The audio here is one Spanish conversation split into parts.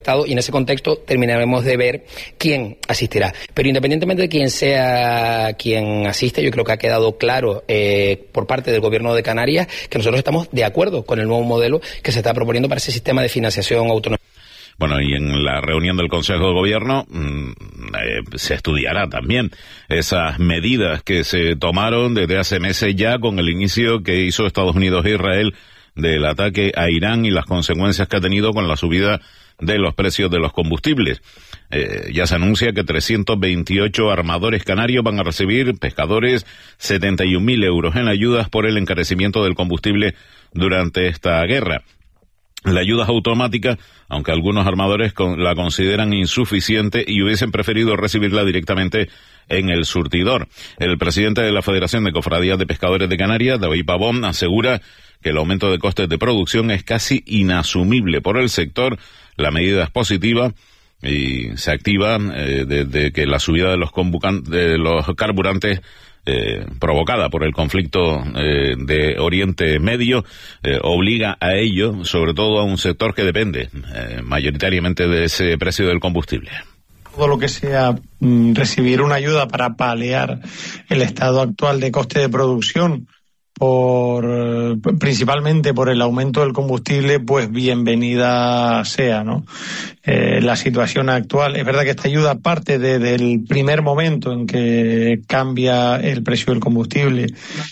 Y en ese contexto terminaremos de ver quién asistirá. Pero independientemente de quién sea quien asiste, yo creo que ha quedado claro por parte del Gobierno de Canarias que nosotros estamos de acuerdo con el nuevo modelo que se está proponiendo para ese sistema de financiación autonómica. Bueno, y en la reunión del Consejo de Gobierno se estudiará también esas medidas que se tomaron desde hace meses ya con el inicio que hizo Estados Unidos e Israel del ataque a Irán y las consecuencias que ha tenido con la subida de los precios de los combustibles. Ya se anuncia que 328 armadores canarios van a recibir, pescadores, 71.000 euros en ayudas por el encarecimiento del combustible durante esta guerra. La ayuda es automática, aunque algunos armadores la consideran insuficiente y hubiesen preferido recibirla directamente en el surtidor. El presidente de la Federación de Cofradías de Pescadores de Canarias, David Pavón, asegura que el aumento de costes de producción es casi inasumible por el sector. La medida es positiva y se activa desde que la subida de los carburantes provocada por el conflicto de Oriente Medio obliga a ello, sobre todo a un sector que depende mayoritariamente de ese precio del combustible. Todo lo que sea recibir una ayuda para paliar el estado actual de coste de producción principalmente por el aumento del combustible, pues bienvenida sea, ¿no? La situación actual, es verdad que esta ayuda parte desde el primer momento en que cambia el precio del combustible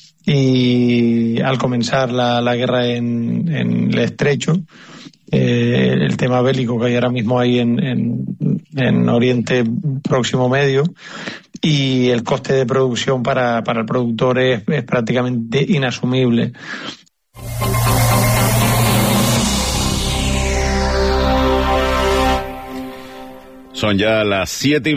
y al comenzar la guerra en el estrecho, el tema bélico que hay ahora mismo ahí en Oriente Próximo Medio, y el coste de producción para el productor es prácticamente inasumible. Son ya las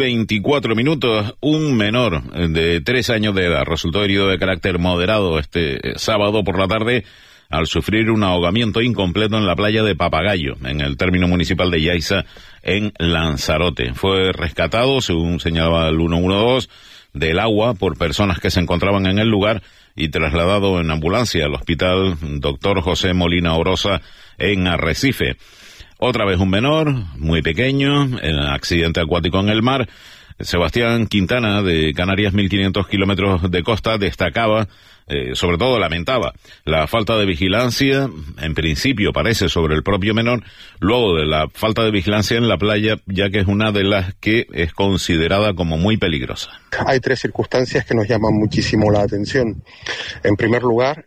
7:24. Un menor de 3 años de edad resultó herido de carácter moderado este sábado por la tarde al sufrir un ahogamiento incompleto en la playa de Papagayo, en el término municipal de Yaiza, en Lanzarote. Fue rescatado, según señalaba el 112, del agua por personas que se encontraban en el lugar y trasladado en ambulancia al hospital Dr. José Molina Orosa en Arrecife. Otra vez un menor, muy pequeño, en accidente acuático en el mar. Sebastián Quintana, de Canarias, 1.500 kilómetros de costa, destacaba, sobre todo lamentaba, la falta de vigilancia, en principio parece sobre el propio menor, luego de la falta de vigilancia en la playa, ya que es una de las que es considerada como muy peligrosa. Hay 3 circunstancias que nos llaman muchísimo la atención. En primer lugar,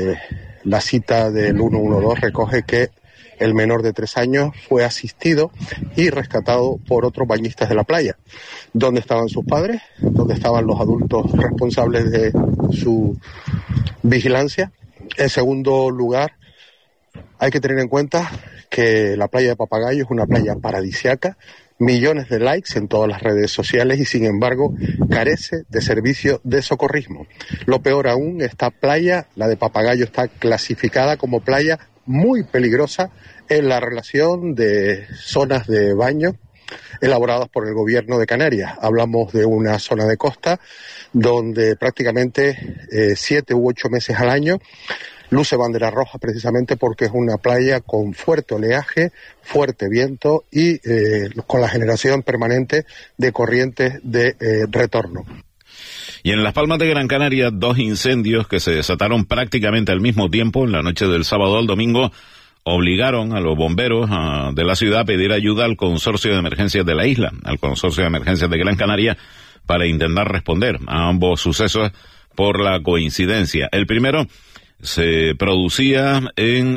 la cita del 112 recoge que el menor de 3 años fue asistido y rescatado por otros bañistas de la playa. ¿Dónde estaban sus padres? ¿Dónde estaban los adultos responsables de su vigilancia? En segundo lugar, hay que tener en cuenta que la playa de Papagayo es una playa paradisíaca, millones de likes en todas las redes sociales y sin embargo carece de servicio de socorrismo. Lo peor aún, esta playa, la de Papagayo, está clasificada como playa muy peligrosa en la relación de zonas de baño elaboradas por el Gobierno de Canarias. Hablamos de una zona de costa donde prácticamente 7 u 8 meses al año luce bandera roja, precisamente porque es una playa con fuerte oleaje, fuerte viento y con la generación permanente de corrientes de retorno. Y en Las Palmas de Gran Canaria, 2 incendios que se desataron prácticamente al mismo tiempo en la noche del sábado al domingo obligaron a los bomberos de la ciudad a pedir ayuda al Consorcio de Emergencias de la isla, al Consorcio de Emergencias de Gran Canaria, para intentar responder a ambos sucesos por la coincidencia. El primero se producía en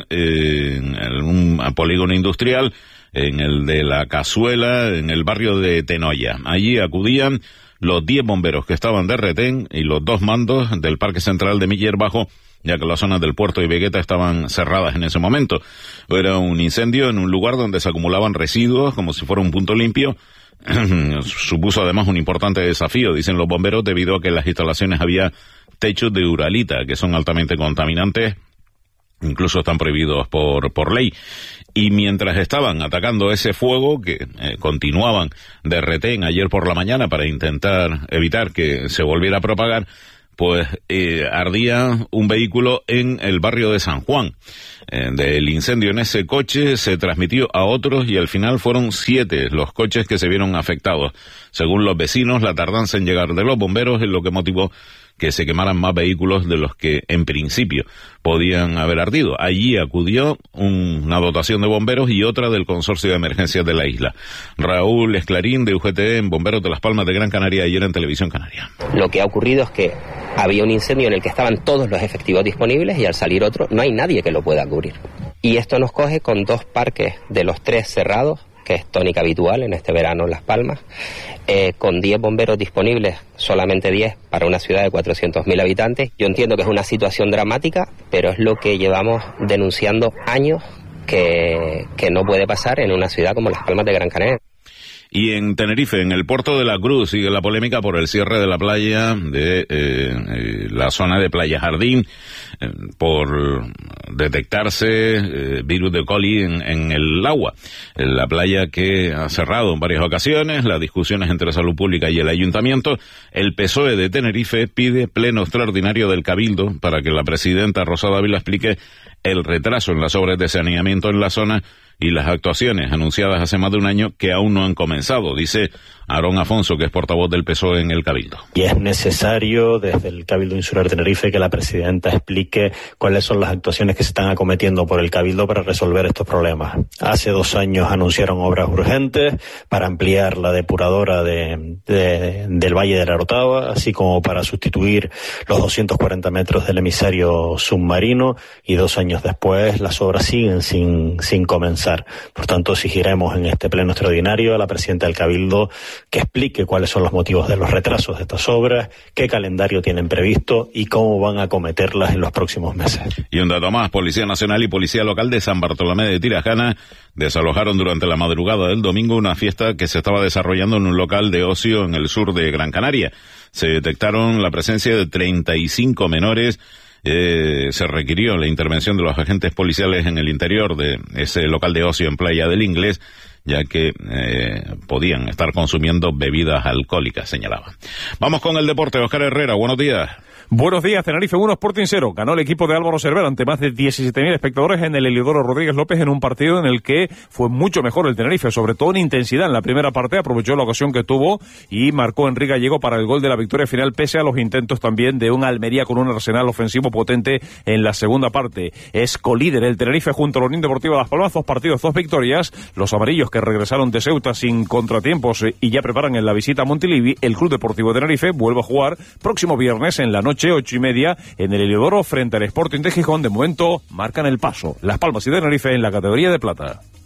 un polígono industrial, en el de La Cazuela, en el barrio de Tenoya. Allí acudían los 10 bomberos que estaban de retén y los 2 mandos del Parque Central de Miller Bajo, ya que las zonas del puerto y Vegueta estaban cerradas en ese momento. Era un incendio en un lugar donde se acumulaban residuos como si fuera un punto limpio. Supuso además un importante desafío, dicen los bomberos, debido a que en las instalaciones había techos de uralita, que son altamente contaminantes, incluso están prohibidos por ley. Y mientras estaban atacando ese fuego, que continuaban de retén ayer por la mañana para intentar evitar que se volviera a propagar, pues ardía un vehículo en el barrio de San Juan. Del incendio en ese coche se transmitió a otros y al final fueron 7 los coches que se vieron afectados. Según los vecinos, la tardanza en llegar de los bomberos es lo que motivó que se quemaran más vehículos de los que en principio podían haber ardido. Allí acudió una dotación de bomberos y otra del Consorcio de Emergencias de la isla. Raúl Esclarín, de UGT, en Bomberos de Las Palmas de Gran Canaria, ayer en Televisión Canaria. Lo que ha ocurrido es que había un incendio en el que estaban todos los efectivos disponibles y al salir otro no hay nadie que lo pueda cubrir. Y esto nos coge con 2 parques de los 3 cerrados, que es tónica habitual en este verano en Las Palmas, con 10 bomberos disponibles, solamente 10 para una ciudad de 400.000 habitantes. Yo entiendo que es una situación dramática, pero es lo que llevamos denunciando años que no puede pasar en una ciudad como Las Palmas de Gran Canaria. Y en Tenerife, en el puerto de la Cruz, sigue la polémica por el cierre de la playa de la zona de Playa Jardín, por detectarse virus de coli en el agua. La playa que ha cerrado en varias ocasiones, las discusiones entre Salud Pública y el Ayuntamiento. El PSOE de Tenerife pide pleno extraordinario del Cabildo para que la presidenta Rosa Dávila explique el retraso en las obras de saneamiento en la zona y las actuaciones anunciadas hace más de un año que aún no han comenzado, dice Aarón Afonso, que es portavoz del PSOE en el Cabildo. Y es necesario desde el Cabildo Insular de Tenerife que la presidenta explique cuáles son las actuaciones que se están acometiendo por el Cabildo para resolver estos problemas. Hace 2 años anunciaron obras urgentes para ampliar la depuradora del Valle de la Orotava, así como para sustituir los 240 metros del emisario submarino, y 2 años después las obras siguen sin comenzar. Por tanto, exigiremos en este pleno extraordinario a la presidenta del Cabildo que explique cuáles son los motivos de los retrasos de estas obras, qué calendario tienen previsto y cómo van a acometerlas en los próximos meses. Y un dato más, Policía Nacional y Policía Local de San Bartolomé de Tirajana desalojaron durante la madrugada del domingo una fiesta que se estaba desarrollando en un local de ocio en el sur de Gran Canaria. Se detectaron la presencia de 35 menores. Se requirió la intervención de los agentes policiales en el interior de ese local de ocio en Playa del Inglés, ya que podían estar consumiendo bebidas alcohólicas, señalaban. Vamos con el deporte. Óscar Herrera, buenos días. Buenos días, Tenerife 1, Sporting 0. Ganó el equipo de Álvaro Cervera ante más de 17.000 espectadores en el Heliodoro Rodríguez López en un partido en el que fue mucho mejor el Tenerife, sobre todo en intensidad. En la primera parte aprovechó la ocasión que tuvo y marcó Enrique Gallego para el gol de la victoria final, pese a los intentos también de un Almería con un arsenal ofensivo potente en la segunda parte. Es colíder el Tenerife junto a la Unión Deportiva Las Palmas, 2 partidos, 2 victorias. Los amarillos que regresaron de Ceuta sin contratiempos y ya preparan en la visita a Montilivi. El Club Deportivo Tenerife vuelve a jugar próximo viernes en la noche, 8:30, en el Heliodoro frente al Sporting de Gijón. De momento marcan el paso Las Palmas y Tenerife en la categoría de plata.